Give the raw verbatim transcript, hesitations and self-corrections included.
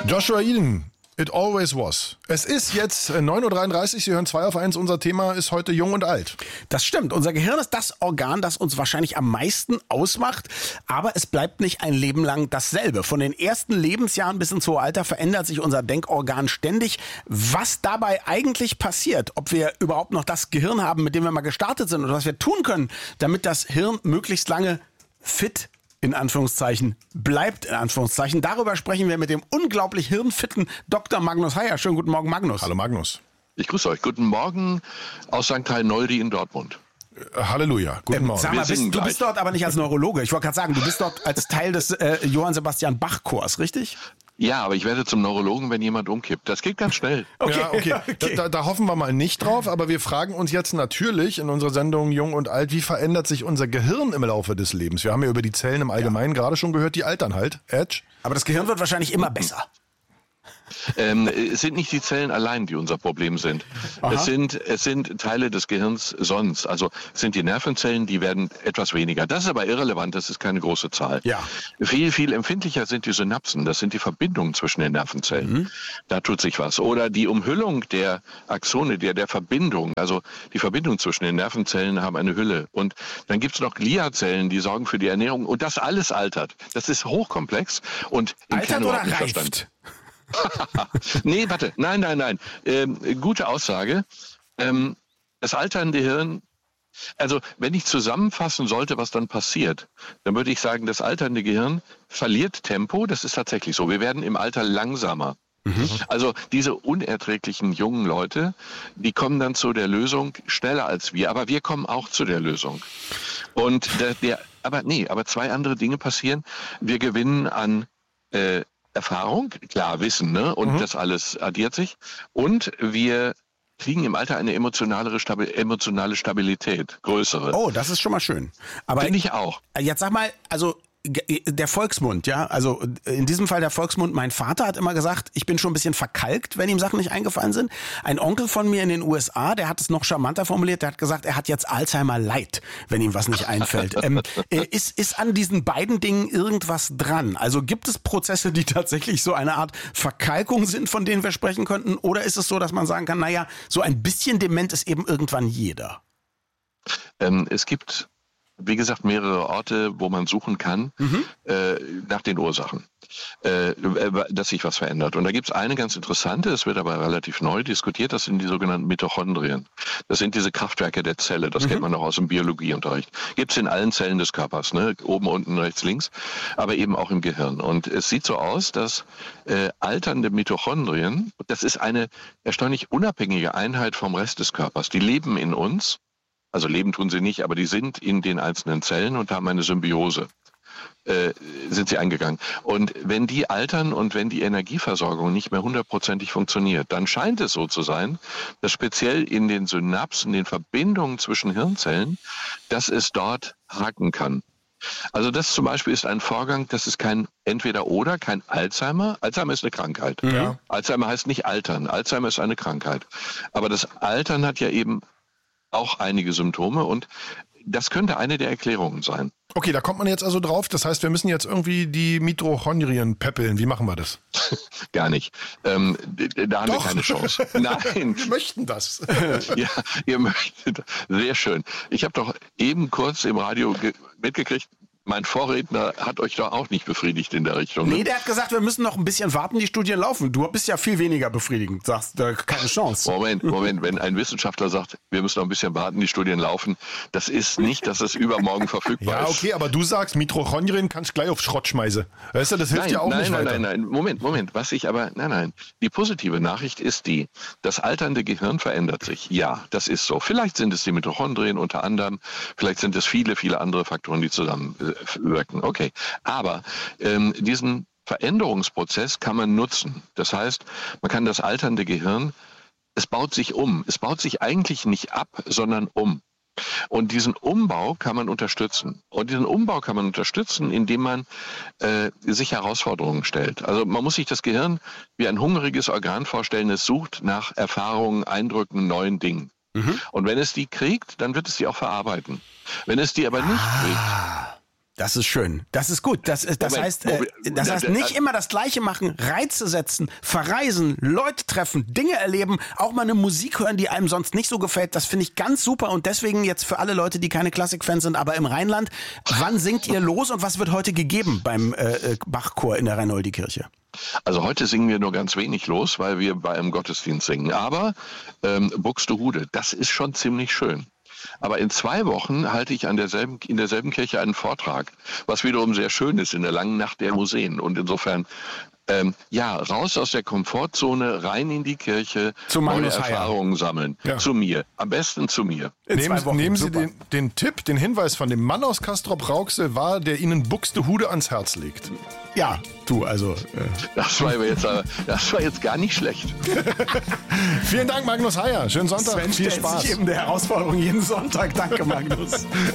Joshua Eden, It Always Was. Es ist jetzt neun Uhr dreiunddreißig, Sie hören zwei auf eins. Unser Thema ist heute Jung und Alt. Das stimmt. Unser Gehirn ist das Organ, das uns wahrscheinlich am meisten ausmacht. Aber es bleibt nicht ein Leben lang dasselbe. Von den ersten Lebensjahren bis ins hohe Alter verändert sich unser Denkorgan ständig. Was dabei eigentlich passiert, ob wir überhaupt noch das Gehirn haben, mit dem wir mal gestartet sind, oder was wir tun können, damit das Hirn möglichst lange fit in Anführungszeichen, bleibt in Anführungszeichen. Darüber sprechen wir mit dem unglaublich hirnfitten Doktor Magnus Heyer. Schönen guten Morgen, Magnus. Hallo Magnus. Ich grüße euch. Guten Morgen aus Sankt Heilnoldi in Dortmund. Äh, Halleluja. Guten ähm, Morgen. Sag mal, bist, du bist dort aber nicht als Neurologe. Ich wollte gerade sagen, du bist dort als Teil des äh, Johann Sebastian Bach Chors, richtig? Ja, aber ich werde zum Neurologen, wenn jemand umkippt. Das geht ganz schnell. Okay, ja, okay. okay. Da, da hoffen wir mal nicht drauf, aber wir fragen uns jetzt natürlich in unserer Sendung Jung und Alt, wie verändert sich unser Gehirn im Laufe des Lebens? Wir haben ja über die Zellen im Allgemeinen ja. gerade schon gehört, die altern halt. Edge. Aber das Gehirn wird wahrscheinlich immer besser. Ähm, es sind nicht die Zellen allein, die unser Problem sind. Es sind, es sind Teile des Gehirns sonst. Also es sind die Nervenzellen, die werden etwas weniger. Das ist aber irrelevant, das ist keine große Zahl. Ja. Viel, viel empfindlicher sind die Synapsen. Das sind die Verbindungen zwischen den Nervenzellen. Mhm. Da tut sich was. Oder die Umhüllung der Axone, der, der Verbindung. Also die Verbindung zwischen den Nervenzellen haben eine Hülle. Und dann gibt es noch Gliazellen, die sorgen für die Ernährung. Und das alles altert. Das ist hochkomplex und im altert Kern oder überhaupt nicht reift? verstanden. Nee, warte, nein, nein, nein. Ähm, gute Aussage. Ähm, das alternde Hirn, also wenn ich zusammenfassen sollte, was dann passiert, dann würde ich sagen, das alternde Gehirn verliert Tempo. Das ist tatsächlich so. Wir werden im Alter langsamer. Mhm. Also diese unerträglichen jungen Leute, die kommen dann zu der Lösung schneller als wir, aber wir kommen auch zu der Lösung. Und der, der aber nee, aber zwei andere Dinge passieren. Wir gewinnen an äh, Erfahrung, klar, Wissen, ne? Und mhm. das alles addiert sich. Und wir kriegen im Alter eine emotionalere Stabi- emotionale Stabilität, größere. Oh, das ist schon mal schön. Aber finde ich auch. Jetzt sag mal, also der Volksmund, ja, also in diesem Fall der Volksmund, mein Vater hat immer gesagt, ich bin schon ein bisschen verkalkt, wenn ihm Sachen nicht eingefallen sind. Ein Onkel von mir in den U S A, der hat es noch charmanter formuliert, der hat gesagt, er hat jetzt Alzheimer Light, wenn ihm was nicht einfällt. ähm, ist, ist an diesen beiden Dingen irgendwas dran? Also gibt es Prozesse, die tatsächlich so eine Art Verkalkung sind, von denen wir sprechen könnten? Oder ist es so, dass man sagen kann, naja, so ein bisschen dement ist eben irgendwann jeder? Ähm, es gibt wie gesagt, mehrere Orte, wo man suchen kann mhm. äh, nach den Ursachen, äh, dass sich was verändert. Und da gibt es eine ganz interessante, es wird aber relativ neu diskutiert, das sind die sogenannten Mitochondrien. Das sind diese Kraftwerke der Zelle, das mhm. kennt man noch aus dem Biologieunterricht. Gibt es in allen Zellen des Körpers, ne? Oben, unten, rechts, links, aber eben auch im Gehirn. Und es sieht so aus, dass äh, alternde Mitochondrien, das ist eine erstaunlich unabhängige Einheit vom Rest des Körpers, die leben in uns. Also leben tun sie nicht, aber die sind in den einzelnen Zellen und haben eine Symbiose, äh, sind sie eingegangen. Und wenn die altern und wenn die Energieversorgung nicht mehr hundertprozentig funktioniert, dann scheint es so zu sein, dass speziell in den Synapsen, den Verbindungen zwischen Hirnzellen, dass es dort haken kann. Also das zum Beispiel ist ein Vorgang, das ist kein Entweder-Oder, kein Alzheimer. Alzheimer ist eine Krankheit. Ja. Alzheimer heißt nicht altern. Alzheimer ist eine Krankheit. Aber das Altern hat ja eben auch einige Symptome und das könnte eine der Erklärungen sein. Okay, da kommt man jetzt also drauf. Das heißt, wir müssen jetzt irgendwie die Mitochondrien peppeln. Wie machen wir das? Gar nicht. Ähm, da haben Doch. wir keine Chance. Nein. Wir möchten das. Ja, ihr möchtet. Sehr schön. Ich habe doch eben kurz im Radio ge- mitgekriegt, mein Vorredner hat euch doch auch nicht befriedigt in der Richtung. Ne? Nee, der hat gesagt, wir müssen noch ein bisschen warten, die Studien laufen. Du bist ja viel weniger befriedigend, sagst, da keine Chance. Moment, Moment, wenn ein Wissenschaftler sagt, wir müssen noch ein bisschen warten, die Studien laufen, das ist nicht, dass es übermorgen verfügbar ja, ist. Ja, okay, aber du sagst, Mitochondrien kannst gleich auf Schrott schmeißen. Weißt du, das hilft nein, ja auch nein, nicht nein, weiter. Nein, nein, Moment, Moment, was ich aber, nein, nein, die positive Nachricht ist die, das alternde Gehirn verändert sich. Ja, das ist so. Vielleicht sind es die Mitochondrien unter anderem, vielleicht sind es viele, viele andere Faktoren, die zusammenwirken. Okay. Okay, aber ähm, diesen Veränderungsprozess kann man nutzen. Das heißt, man kann das alternde Gehirn, es baut sich um. Es baut sich eigentlich nicht ab, sondern um. Und diesen Umbau kann man unterstützen. Und diesen Umbau kann man unterstützen, indem man äh, sich Herausforderungen stellt. Also man muss sich das Gehirn wie ein hungriges Organ vorstellen, es sucht nach Erfahrungen, Eindrücken, neuen Dingen. Mhm. Und wenn es die kriegt, dann wird es die auch verarbeiten. Wenn es die aber nicht ah. kriegt, Das ist schön. Das ist gut. Das, das, Moment, heißt, äh, das heißt, nicht immer das Gleiche machen, Reize setzen, verreisen, Leute treffen, Dinge erleben, auch mal eine Musik hören, die einem sonst nicht so gefällt. Das finde ich ganz super. Und deswegen jetzt für alle Leute, die keine Klassikfans sind, aber im Rheinland, wann singt ihr los und was wird heute gegeben beim äh, Bachchor in der Reinoldi-Kirche? Also heute singen wir nur ganz wenig los, weil wir bei einem Gottesdienst singen. Aber ähm, Buxtehude, das ist schon ziemlich schön. Aber in zwei Wochen halte ich an derselben, in derselben Kirche einen Vortrag, was wiederum sehr schön ist in der langen Nacht der Museen. Und insofern, ähm, ja, raus aus der Komfortzone, rein in die Kirche, zu neue Erfahrungen sammeln. Ja. Zu mir, am besten zu mir. Nehmen, nehmen Sie den, den Tipp, den Hinweis von dem Mann aus Castrop-Rauxel wahr, der Ihnen Buxtehude ans Herz legt. Ja, du, also... Äh Das war jetzt, das war jetzt gar nicht schlecht. Vielen Dank, Magnus Heyer. Schönen Sonntag, Sven viel stellt Spaß. sich eben der Herausforderung jeden Sonntag. Danke, Magnus.